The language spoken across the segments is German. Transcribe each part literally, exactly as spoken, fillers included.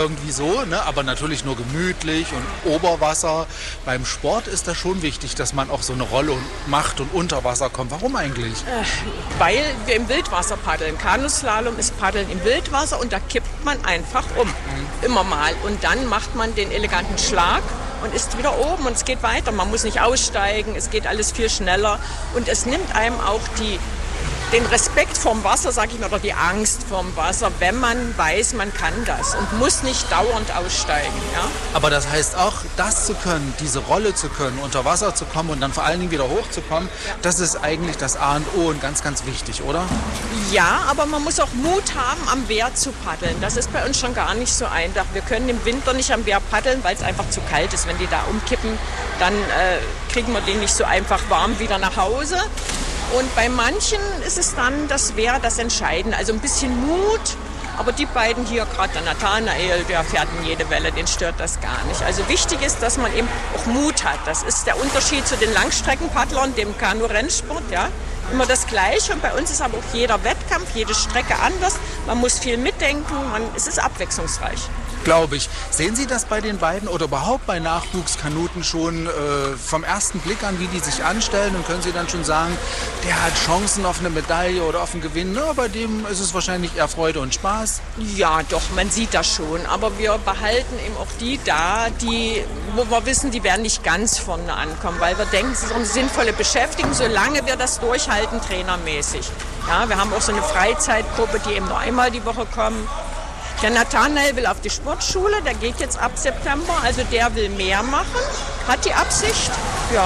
irgendwie so, ne? Aber natürlich nur gemütlich und Oberwasser. Beim Sport ist das schon wichtig, dass man auch so eine Rolle macht und unter Wasser kommt. Warum eigentlich? Äh, weil wir im Wildwasser paddeln. Kanuslalom ist Paddeln im Wildwasser und da kippt man einfach um. Mhm. Immer mal. Und dann macht man den eleganten Schlag und ist wieder oben und es geht weiter. Man muss nicht aussteigen, es geht alles viel schneller. Und es nimmt einem auch die den Respekt vorm Wasser, sage ich mal, oder die Angst vorm Wasser, wenn man weiß, man kann das und muss nicht dauernd aussteigen. Ja? Aber das heißt auch, das zu können, diese Rolle zu können, unter Wasser zu kommen und dann vor allen Dingen wieder hochzukommen, ja. Das ist eigentlich das A und O und ganz, ganz wichtig, oder? Ja, aber man muss auch Mut haben, am Wehr zu paddeln. Das ist bei uns schon gar nicht so einfach. Wir können im Winter nicht am Wehr paddeln, weil es einfach zu kalt ist. Wenn die da umkippen, dann äh, kriegen wir den nicht so einfach warm wieder nach Hause. Und bei manchen ist es dann das Wehr das Entscheidende. Also ein bisschen Mut. Aber die beiden hier, gerade der Nathanael, der fährt in jede Welle, den stört das gar nicht. Also wichtig ist, dass man eben auch Mut hat. Das ist der Unterschied zu den Langstreckenpaddlern, dem Kanu-Rennsport. Ja? Immer das Gleiche. Und bei uns ist aber auch jeder Wettkampf, jede Strecke anders. Man muss viel mitdenken. Man, es ist abwechslungsreich. Glaube ich. Sehen Sie das bei den beiden oder überhaupt bei Nachwuchskanuten schon äh, vom ersten Blick an, wie die sich anstellen? Und können Sie dann schon sagen, der hat Chancen auf eine Medaille oder auf einen Gewinn? Na, bei dem ist es wahrscheinlich eher Freude und Spaß. Ja, doch, man sieht das schon. Aber wir behalten eben auch die da, die, wo wir wissen, die werden nicht ganz vorne ankommen. Weil wir denken, es ist eine sinnvolle Beschäftigung, solange wir das durchhalten, trainermäßig. Ja, wir haben auch so eine Freizeitgruppe, die eben nur einmal die Woche kommen. Der Nathanael will auf die Sportschule, der geht jetzt ab September, also der will mehr machen, hat die Absicht, ja.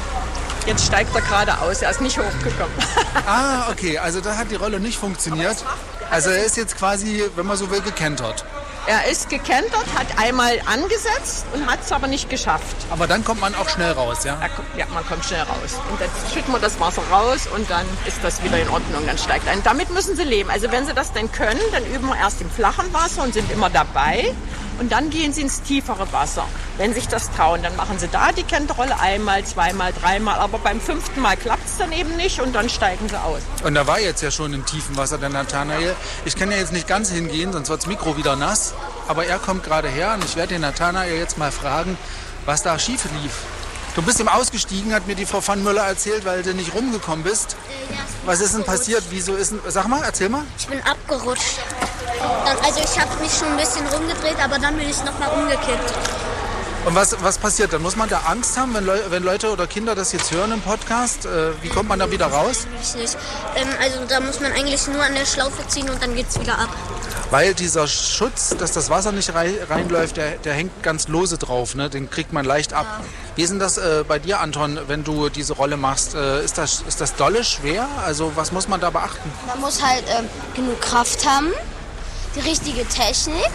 Jetzt steigt er gerade aus, er ist nicht hochgekommen. Ah, okay, also da hat die Rolle nicht funktioniert. Also er ist jetzt quasi, wenn man so will, gekentert. Er ist gekentert, hat einmal angesetzt und hat es aber nicht geschafft. Aber dann kommt man auch schnell raus, ja? Ja, man kommt schnell raus. Und dann schütten wir das Wasser raus und dann ist das wieder in Ordnung, dann steigt ein. Damit müssen sie leben. Also wenn sie das denn können, dann üben wir erst im flachen Wasser und sind immer dabei. Und dann gehen sie ins tiefere Wasser. Wenn sich das trauen, dann machen sie da die Kenterrolle einmal, zweimal, dreimal. Aber beim fünften Mal klappt es dann eben nicht und dann steigen sie aus. Und da war jetzt ja schon im tiefen Wasser der Nathanael. Ich kann ja jetzt nicht ganz hingehen, sonst wird das Mikro wieder nass. Aber er kommt gerade her und ich werde den Nathanael jetzt mal fragen, was da schief lief. Du bist ihm ausgestiegen, hat mir die Frau van Müller erzählt, weil du nicht rumgekommen bist. Äh, ja, was ist denn passiert? Wieso ist denn, sag mal, erzähl mal. Ich bin abgerutscht. Dann, also ich habe mich schon ein bisschen rumgedreht, aber dann bin ich nochmal umgekippt. Und was, was passiert? Dann muss man da Angst haben, wenn, Leu wenn Leute oder Kinder das jetzt hören im Podcast? Äh, wie kommt man da wieder raus? Ich nicht. Ähm, also da muss man eigentlich nur an der Schlaufe ziehen und dann geht's wieder ab. Weil dieser Schutz, dass das Wasser nicht rein, reinläuft, der, der hängt ganz lose drauf, ne? Den kriegt man leicht ab. Ja. Wie ist denn das äh, bei dir, Anton, wenn du diese Rolle machst? Äh, ist das, ist das dolle schwer? Also was muss man da beachten? Man muss halt ähm, genug Kraft haben, die richtige Technik,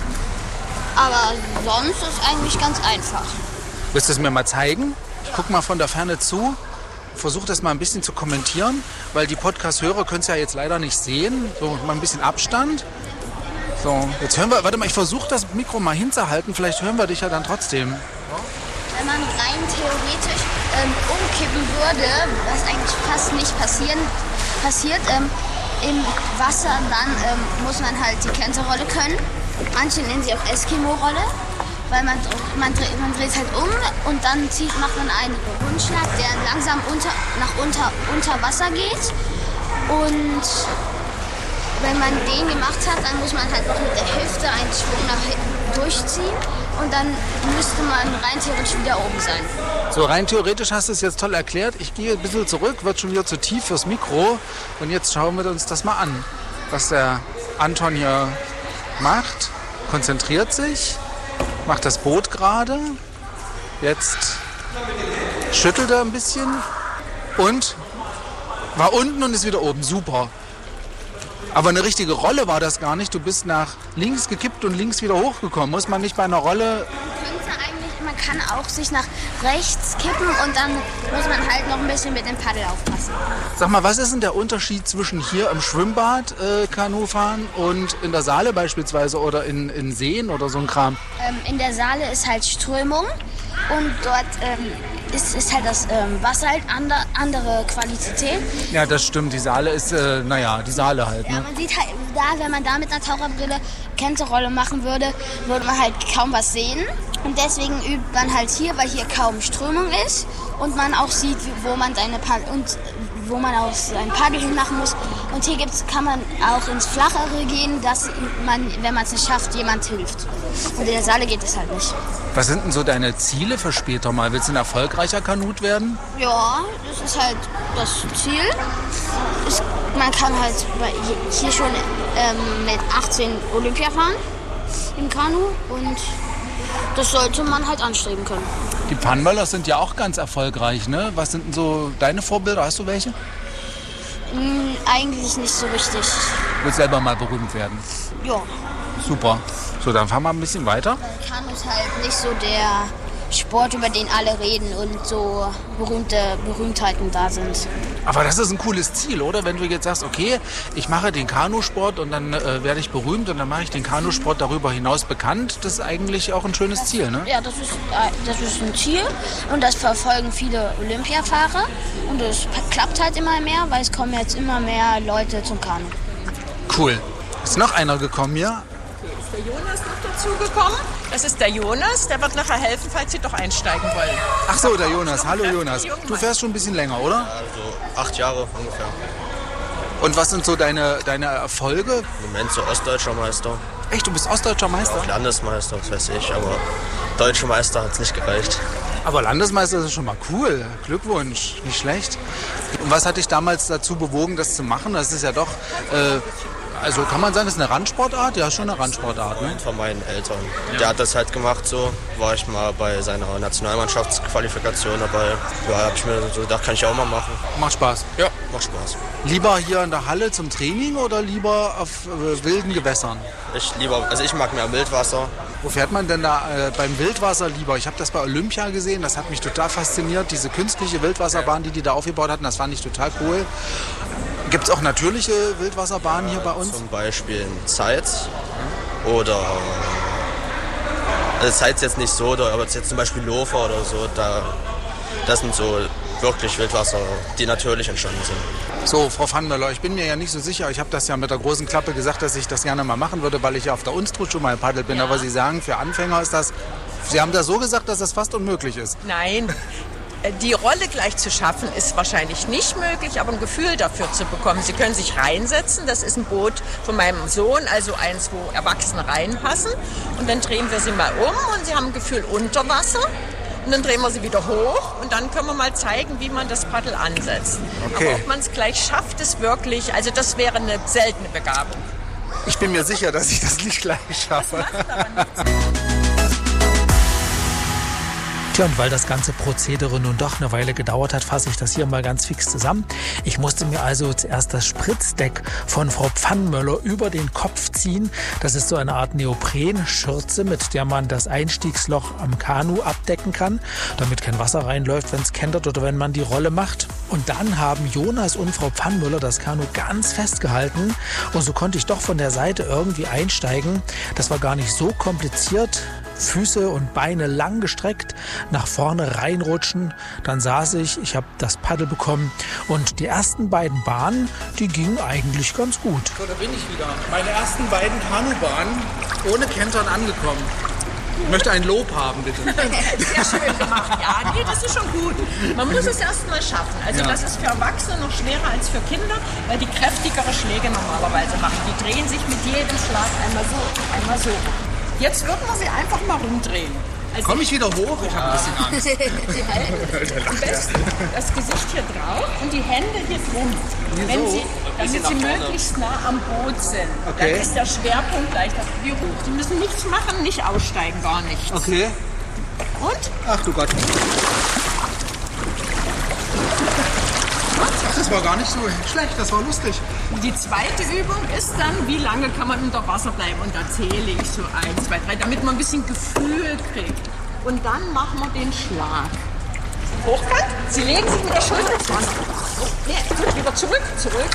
aber sonst ist eigentlich ganz einfach. Willst du es mir mal zeigen? Ja. Guck mal von der Ferne zu. Versuch das mal ein bisschen zu kommentieren, weil die Podcast-Hörer können es ja jetzt leider nicht sehen. So, mal ein bisschen Abstand. So, jetzt hören wir, warte mal, ich versuche das Mikro mal hinzuhalten, vielleicht hören wir dich ja dann trotzdem. Wenn man rein theoretisch ähm, umkippen würde, was eigentlich fast nicht passieren, passiert, ähm, im Wasser, dann ähm, muss man halt die Kenterrolle können. Manche nennen sie auch Eskimo-Rolle, weil man, man, dreht, man dreht halt um und dann zieht, macht man einen Rundschlag, der langsam unter, nach unter, unter Wasser geht. Und wenn man den gemacht hat, dann muss man halt noch mit der Hüfte einen Schwung nach hinten durchziehen und dann müsste man rein theoretisch wieder oben sein. So, rein theoretisch hast du es jetzt toll erklärt. Ich gehe ein bisschen zurück, wird schon wieder zu tief fürs Mikro. Und jetzt schauen wir uns das mal an, was der Anton hier macht. Konzentriert sich, macht das Boot gerade. Jetzt schüttelt er ein bisschen und war unten und ist wieder oben. Super. Aber eine richtige Rolle war das gar nicht. Du bist nach links gekippt und links wieder hochgekommen. Muss man nicht bei einer Rolle... Man kann auch sich nach rechts kippen und dann muss man halt noch ein bisschen mit dem Paddel aufpassen. Sag mal, was ist denn der Unterschied zwischen hier im Schwimmbad äh, Kanufahren und in der Saale beispielsweise oder in, in Seen oder so ein Kram? Ähm, in der Saale ist halt Strömung und dort ähm, ist, ist halt das ähm, Wasser halt ander, andere Qualität. Ja, das stimmt. Die Saale ist, äh, naja, die Saale halt. Ne? Ja, man sieht halt, da, wenn man da mit einer Taucherbrille Kentaucherrolle machen würde, würde man halt kaum was sehen. Und deswegen übt man halt hier, weil hier kaum Strömung ist und man auch sieht, wo man seine Paddel und wo man auch sein Paddel hinmachen muss. Und hier gibt's, kann man auch ins Flachere gehen, dass man, wenn man es nicht schafft, jemand hilft. Und in der Saale geht es halt nicht. Was sind denn so deine Ziele für später mal? Willst du ein erfolgreicher Kanut werden? Ja, das ist halt das Ziel. Es, man kann halt hier schon ähm, mit achtzehn Olympia fahren im Kanu und das sollte man halt anstreben können. Die Pfannenmöller sind ja auch ganz erfolgreich, ne? Was sind denn so deine Vorbilder? Hast du welche? Mm, eigentlich nicht so richtig. Du willst selber mal berühmt werden? Ja. Super. So, dann fahren wir ein bisschen weiter. Kanu ist halt nicht so der Sport, über den alle reden und so berühmte Berühmtheiten da sind. Aber das ist ein cooles Ziel, oder? Wenn du jetzt sagst, okay, ich mache den Kanusport und dann äh, werde ich berühmt und dann mache ich den Kanusport darüber hinaus bekannt. Das ist eigentlich auch ein schönes Ziel, ne? Ja, das ist, äh, das ist ein Ziel und das verfolgen viele Olympiafahrer und es klappt halt immer mehr, weil es kommen jetzt immer mehr Leute zum Kanu. Cool. Ist noch einer gekommen hier? Der Jonas noch dazugekommen. Das ist der Jonas, der wird nachher helfen, falls Sie doch einsteigen wollen. Ach so, der Jonas. Hallo Jonas. Du fährst schon ein bisschen länger, oder? Also acht Jahre ungefähr. Und was sind so deine, deine Erfolge? Im Moment so ostdeutscher Meister. Echt, du bist ostdeutscher Meister? Auch Landesmeister, das weiß ich, aber deutscher Meister hat es nicht gereicht. Aber Landesmeister ist schon mal cool. Glückwunsch, nicht schlecht. Und was hat dich damals dazu bewogen, das zu machen? Das ist ja doch... Äh, Also kann man sagen, das ist eine Randsportart? Ja, schon eine Randsportart, ne? Von meinen Eltern. Ja. Der hat das halt gemacht so. War ich mal bei seiner Nationalmannschaftsqualifikation dabei. Ja, hab ich mir so gedacht, kann ich auch mal machen. Macht Spaß? Ja, macht Spaß. Lieber hier in der Halle zum Training oder lieber auf äh, wilden Gewässern? Ich lieber, also ich mag mehr Wildwasser. Wo fährt man denn da äh, beim Wildwasser lieber? Ich habe das bei Olympia gesehen, das hat mich total fasziniert. Diese künstliche Wildwasserbahn, die die da aufgebaut hatten, das fand ich total cool. Gibt es auch natürliche Wildwasserbahnen hier bei uns? Zum Beispiel in Zeitz oder also Zeitz jetzt nicht so, aber jetzt zum Beispiel Lofer oder so, da, das sind so wirklich Wildwasser, die natürlich entstanden sind. So, Frau Pfannenmöller, ich bin mir ja nicht so sicher. Ich habe das ja mit der großen Klappe gesagt, dass ich das gerne mal machen würde, weil ich ja auf der Unstrut schon mal paddelt bin. Ja. Aber Sie sagen, für Anfänger ist das... Sie haben das so gesagt, dass das fast unmöglich ist. Nein. Die Rolle gleich zu schaffen, ist wahrscheinlich nicht möglich, aber ein Gefühl dafür zu bekommen. Sie können sich reinsetzen, das ist ein Boot von meinem Sohn, also eins, wo Erwachsene reinpassen. Und dann drehen wir sie mal um und Sie haben ein Gefühl unter Wasser. Und dann drehen wir sie wieder hoch und dann können wir mal zeigen, wie man das Paddel ansetzt. Okay. Aber ob man es gleich schafft, ist wirklich, also das wäre eine seltene Begabung. Ich bin mir sicher, dass ich das nicht gleich schaffe. Das macht aber nichts. Tja, und weil das ganze Prozedere nun doch eine Weile gedauert hat, fasse ich das hier mal ganz fix zusammen. Ich musste mir also zuerst das Spritzdeck von Frau Pfannenmöller über den Kopf ziehen. Das ist so eine Art Neoprenschürze, mit der man das Einstiegsloch am Kanu abdecken kann, damit kein Wasser reinläuft, wenn es kentert oder wenn man die Rolle macht. Und dann haben Jonas und Frau Pfannenmöller das Kanu ganz festgehalten und so konnte ich doch von der Seite irgendwie einsteigen. Das war gar nicht so kompliziert. Füße und Beine lang gestreckt, nach vorne reinrutschen. Dann saß ich, ich habe das Paddel bekommen und die ersten beiden Bahnen, die gingen eigentlich ganz gut. So, da bin ich wieder. Meine ersten beiden Kanubahnen ohne Kentern angekommen. Ich möchte ein Lob haben, bitte. Sehr schön gemacht. Ja, nee, das ist schon gut. Man muss es erst mal schaffen. Also Ja. das ist für Erwachsene noch schwerer als für Kinder, weil die kräftigere Schläge normalerweise machen. Die drehen sich mit jedem Schlag einmal so, einmal so. Jetzt würden wir sie einfach mal rumdrehen. Also Komme ich wieder hoch? Ich habe ein bisschen Angst. Sie halten am besten das Gesicht hier drauf und die Hände hier drum. Wenn Sie, damit Sie möglichst nah am Boot sind. Okay. Dann ist der Schwerpunkt leichter wie hoch. Sie müssen nichts machen, nicht aussteigen, gar nichts. Okay. Und? Ach du Gott. Das war gar nicht so schlecht, das war lustig. Die zweite Übung ist dann, wie lange kann man unter Wasser bleiben? Und da zähle ich so eins, zwei, drei, damit man ein bisschen Gefühl kriegt. Und dann machen wir den Schlag. Hochkant, Sie legen sich mit der Schulter ins Wasser. Oh, nee, gut, wieder zurück, zurück.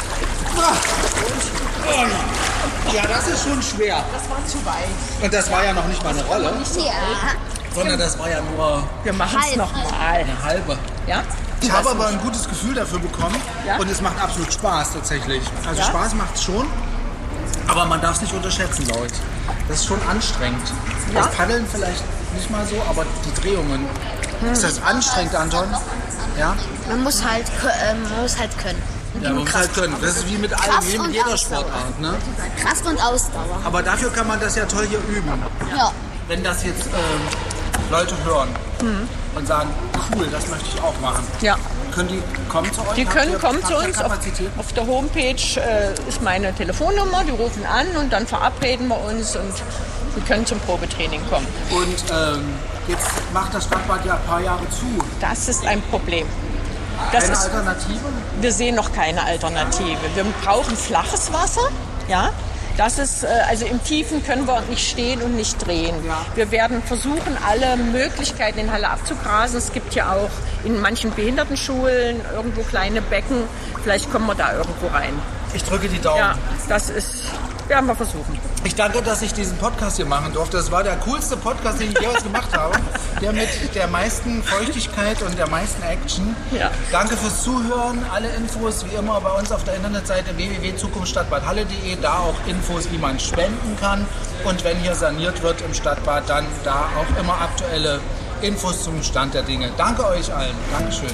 Ja, das ist schon schwer. Das war zu weit. Und das war ja noch nicht mal eine Rolle, Ja. sondern das war ja nur Wir machen es Halb. nochmal. eine halbe. Ja? Ich habe aber ein gutes Gefühl dafür bekommen Ja? und es macht absolut Spaß tatsächlich. Also Ja? Spaß macht es schon. Aber man darf es nicht unterschätzen, Leute. Das ist schon anstrengend. Ja. Das Paddeln vielleicht nicht mal so, aber die Drehungen. Hm. Ist das anstrengend, Anton? Ja? Man muss halt, ähm, man muss halt können. Ja, man muss halt können. Das ist wie mit allem, wie mit jeder Sportart. Ne? Kraft und Ausdauer. Aber dafür kann man das ja toll hier üben. Ja. Wenn das jetzt ähm, Leute hören hm. und sagen, cool, das möchte ich auch machen. Ja. Können die kommen zu euch? Die können ihr, kommen zu uns. Auf, auf der Homepage äh, ist meine Telefonnummer. Die rufen an und dann verabreden wir uns und die können zum Probetraining kommen. Und ähm, jetzt macht das Stadtbad ja ein paar Jahre zu. Das ist ein Problem. Das keine ist, Alternative? Wir sehen noch keine Alternative. Wir brauchen flaches Wasser. Ja? Das ist, also im Tiefen können wir nicht stehen und nicht drehen. Ja. Wir werden versuchen, alle Möglichkeiten in Halle abzugrasen. Es gibt ja auch in manchen Behindertenschulen irgendwo kleine Becken. Vielleicht kommen wir da irgendwo rein. Ich drücke die Daumen. Ja, das ist, werden wir versuchen. Ich danke, dass ich diesen Podcast hier machen durfte. Das war der coolste Podcast, den ich jemals gemacht habe. Der mit der meisten Feuchtigkeit und der meisten Action. Ja. Danke fürs Zuhören. Alle Infos wie immer bei uns auf der Internetseite w w w punkt zukunft stadtbad halle punkt de. Da auch Infos, wie man spenden kann. Und wenn hier saniert wird im Stadtbad, dann da auch immer aktuelle Infos zum Stand der Dinge. Danke euch allen. Dankeschön.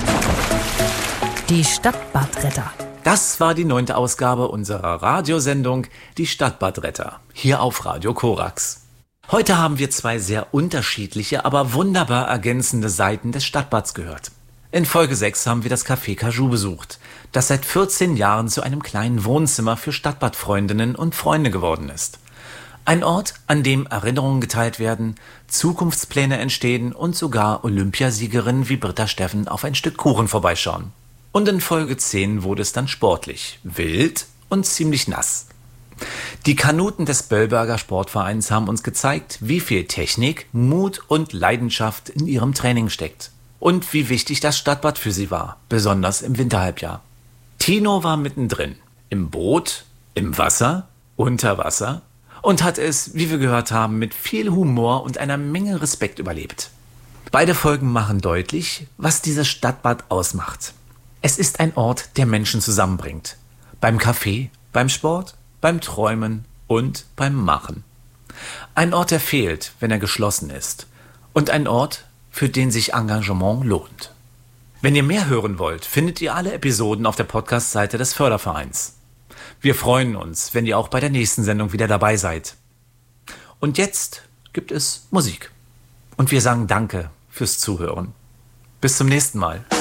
Die Stadtbadretter. Das war die neunte Ausgabe unserer Radiosendung Die Stadtbadretter, hier auf Radio Korax. Heute haben wir zwei sehr unterschiedliche, aber wunderbar ergänzende Seiten des Stadtbads gehört. In Folge sechs haben wir das Café Cajou besucht, das seit vierzehn Jahren zu einem kleinen Wohnzimmer für Stadtbadfreundinnen und Freunde geworden ist. Ein Ort, an dem Erinnerungen geteilt werden, Zukunftspläne entstehen und sogar Olympiasiegerinnen wie Britta Steffen auf ein Stück Kuchen vorbeischauen. Und in Folge zehn wurde es dann sportlich, wild und ziemlich nass. Die Kanuten des Böllberger Sportvereins haben uns gezeigt, wie viel Technik, Mut und Leidenschaft in ihrem Training steckt. Und wie wichtig das Stadtbad für sie war, besonders im Winterhalbjahr. Tino war mittendrin, im Boot, im Wasser, unter Wasser und hat es, wie wir gehört haben, mit viel Humor und einer Menge Respekt überlebt. Beide Folgen machen deutlich, was dieses Stadtbad ausmacht. Es ist ein Ort, der Menschen zusammenbringt. Beim Kaffee, beim Sport, beim Träumen und beim Machen. Ein Ort, der fehlt, wenn er geschlossen ist. Und ein Ort, für den sich Engagement lohnt. Wenn ihr mehr hören wollt, findet ihr alle Episoden auf der Podcast-Seite des Fördervereins. Wir freuen uns, wenn ihr auch bei der nächsten Sendung wieder dabei seid. Und jetzt gibt es Musik. Und wir sagen Danke fürs Zuhören. Bis zum nächsten Mal.